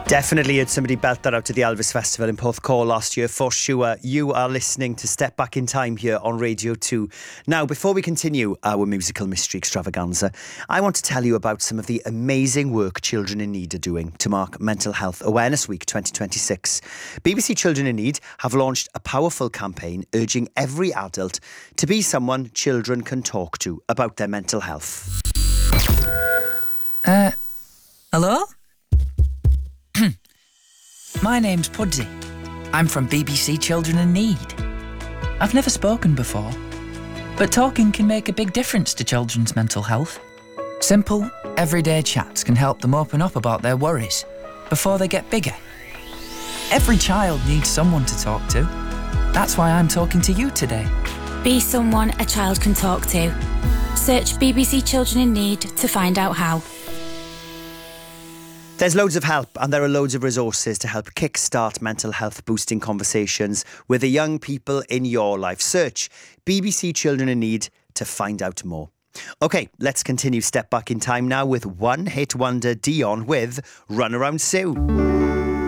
Definitely had somebody belt that out at the Elvis Festival in Porthcawl last year, for sure. You are listening to Step Back in Time here on Radio 2. Now, before we continue our musical mystery extravaganza, I want to tell you about some of the amazing work Children in Need are doing to mark Mental Health Awareness Week 2026. BBC Children in Need have launched a powerful campaign urging every adult to be someone children can talk to about their mental health. Hello? My name's Pudsey. I'm from BBC Children in Need. I've never spoken before, but talking can make a big difference to children's mental health. Simple, everyday chats can help them open up about their worries before they get bigger. Every child needs someone to talk to. That's why I'm talking to you today. Be someone a child can talk to. Search BBC Children in Need to find out how. There's loads of help and there are loads of resources to help kickstart mental health boosting conversations with the young people in your life. Search BBC Children in Need to find out more. OK, let's continue Step Back in Time now with one-hit wonder Dion with Run Around Sue.